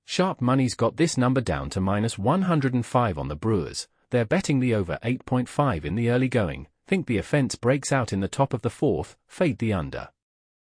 Sharp Money's got this number down to -105 on the Brewers. They're betting the over 8.5 in the early going. Think the offense breaks out in the top of the fourth. Fade the under.